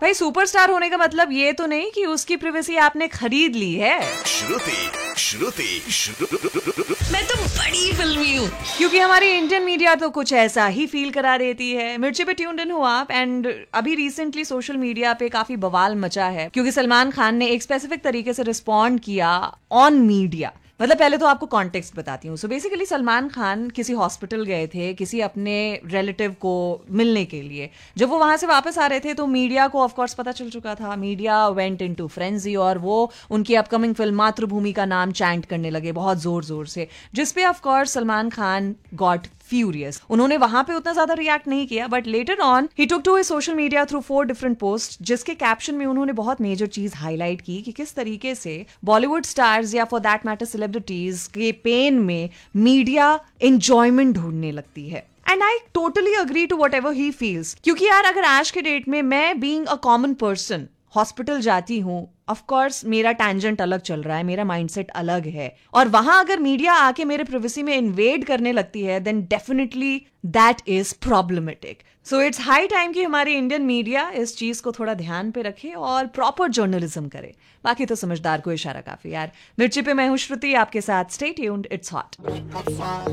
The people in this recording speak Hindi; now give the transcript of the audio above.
भाई सुपरस्टार होने का मतलब ये तो नहीं कि उसकी प्राइवेसी आपने खरीद ली है। मैं तो बड़ी फिल्मी हूँ। क्योंकि हमारी इंडियन मीडिया तो कुछ ऐसा ही फील करा देती है। मिर्ची पे ट्यून्ड इन हो आप। एंड अभी रिसेंटली सोशल मीडिया पे काफी बवाल मचा है क्योंकि सलमान खान ने एक स्पेसिफिक तरीके से रिस्पॉन्ड किया ऑन मीडिया। मतलब पहले तो आपको कॉन्टेक्स्ट बताती हूँ। सो बेसिकली सलमान खान किसी हॉस्पिटल गए थे किसी अपने रिलेटिव को मिलने के लिए। जब वो वहां से वापस आ रहे थे तो मीडिया को ऑफ कोर्स पता चल चुका था। मीडिया वेंट इनटू फ्रेंजी और वो उनकी अपकमिंग फिल्म मातृभूमि का नाम चैंट करने लगे बहुत जोर जोर से, जिसपे of course Salman Khan got furious. उन्होंने वहां पे उतना ज्यादा रिएक्ट नहीं किया but later on he took to his social media through 4 different post, जिसके कैप्शन में उन्होंने बहुत मेजर चीज हाईलाइट की कि किस तरीके से बॉलीवुड स्टार्स या फॉर दैट मैटर सेलिब्रिटीज के पेन में मीडिया एंजॉयमेंट ढूंढने लगती है। And I totally agree to what ever he feels. क्योंकि यार अगर आज के डेट में मैं being a common person hospital जाती हूँ, ऑफ कोर्स मेरा टैंजेंट अलग चल रहा है, मेरा माइंडसेट अलग है, और वहां अगर मीडिया आके मेरे प्राइवेसी में इन्वेड करने लगती है then definitely that is problematic. So it's high time कि हमारी इंडियन मीडिया इस चीज को थोड़ा ध्यान पे रखे और प्रॉपर जर्नलिज्म करे। बाकी तो समझदार को इशारा काफी यार। मिर्ची पे मैं हूं श्रुति आपके साथ। Stay tuned, it's hot.